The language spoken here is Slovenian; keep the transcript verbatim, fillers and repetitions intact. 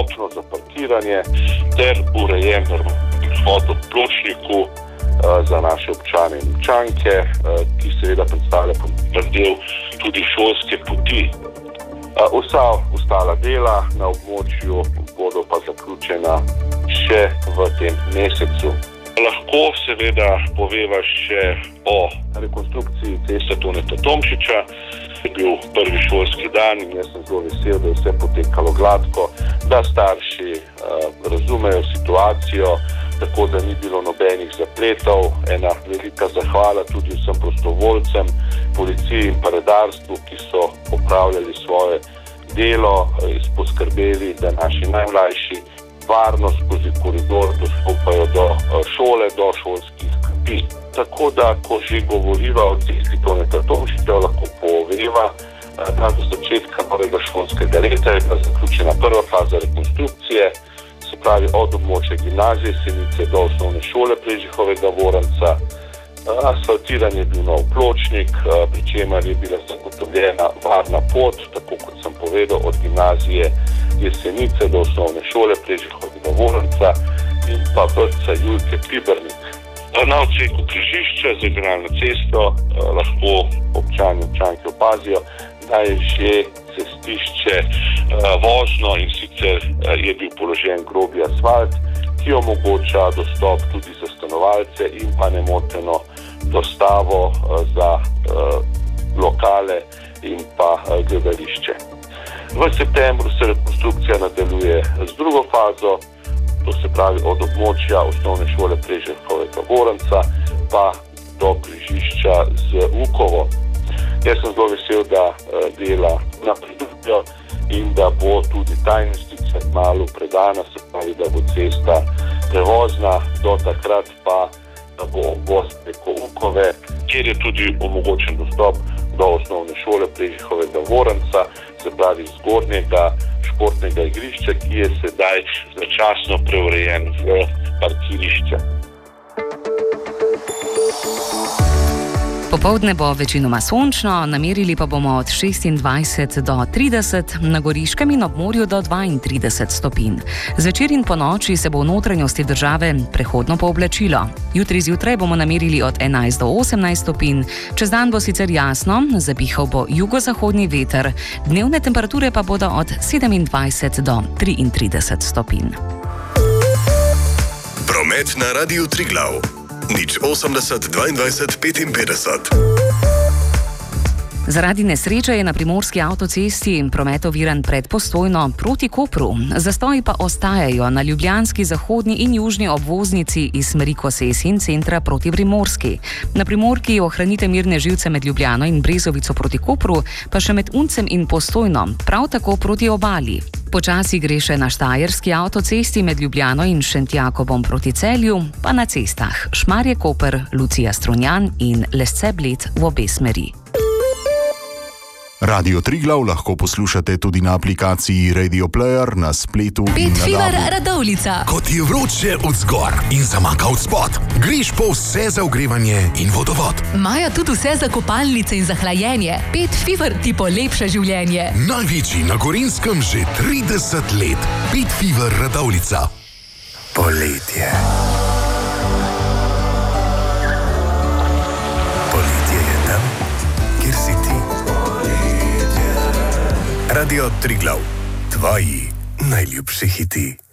dostopno za parkiranje ter urejen vhod ob pločniku za naše občane in občanke, ki seveda predstavlja del tudi šolske poti. Vsa ostala dela na območju bodo pa zaključena še v tem mesecu. Lahko seveda poveva še o rekonstrukciji ceste Toneta Tomšiča. Je bil prvi šolski dan in jaz sem zelo vesel, da je vse potekalo gladko, da starši uh, razumejo situacijo, tako da ni bilo nobenih zapletov. Ena velika zahvala tudi vsem prostovoljcem, policiji in pa redarstvu, ki so opravljali svoje delo in poskrbeli, da naši najmlajši varno skozi koridor dostopajo do šole, do šolskih klopi. Tako da, ko že govoriva o cesti Toneta Tomšiča, lahko poveva, da do začetka novega šolskega leta je bila zaključena prva faza rekonstrukcije, se pravi od območja gimnazije Senice do osnovne šole Prežihovega Voranca. Asfaltiran je bil nov pločnik, pri čemer je bila zagotovljena varna pot, tako kot sem povedal, od gimnazije Jesenice do osnovne šole Prežihovega Voranca in pa vrtca Julke Pibernik. Na odseku križišča z regionalno cesto eh, lahko občani in občanke opazijo, da je že cestišče eh, vožno in sicer eh, je bil položen grobi asfalt, ki omogoča dostop tudi za stanovalce in pa nemoteno dostavo eh, za eh, lokale in pa eh, gledališče. V septembru se rekonstrukcija nadaljuje z drugo fazo, to se pravi od območja osnovne šole Prežihovega Voranca pa do križišča z Vukovo. Jaz sem zelo vesel, da dela napredujejo in da bo tudi ta investicija kmalu predana, se pravi, da bo cesta prevozna, do takrat pa da bo voz preko Vukove, kjer je tudi omogočen dostop do osnovne šole Prežihovega Voranca, se pravi zgornjega športnega igrišča, ki je sedaj začasno preurejen v parkirišče. Popoldne bo večinoma sončno, namerili pa bomo od šestindvajset do trideset, na Goriškem in ob morju do dvaintrideset stopinj. Zvečer in ponoči se bo v notranjosti države prehodno pooblačilo. Jutri zjutraj bomo namerili od enajst do osemnajst stopinj, čez dan bo sicer jasno, zapihal bo jugozahodni veter, dnevne temperature pa bodo od sedemindvajset do triintrideset stopinj. Promet na Radiu Triglav. Nič osemdeset dvaindvajset petinpetdeset. Zaradi nesreče je na primorski avtocesti promet oviran pred Postojno proti Kopru. Zastoji pa ostajajo na ljubljanski zahodni in južni obvoznici iz smeri Koses in centra proti Primorski. Na Primorki ohranite mirne živce med Ljubljano in Brezovico proti Kopru, pa še med Uncem in Postojno, prav tako proti obali. Počasi gre še na štajerski avtocesti med Ljubljano in Šentjakobom proti Celju, pa na cestah Šmarje-Koper, Lucija-Strunjan in Lesce-Bled v obe smeri. Radio Triglav lahko poslušate tudi na aplikaciji Radio Player, na spletu in na Petfiber Radovljica. Kot je vroče od zgor in zamaka od spod, greš po vse za ogrevanje in vodovod. Imajo tudi vse za kopalnice in za hlajenje. Petfiber ti polepša življenje. Največji na Gorenjskem že trideset let. Petfiber Radovljica. Poletje. Poletje je tam, kjer si ti. Radio Triglav, tvoji najljubši hiti.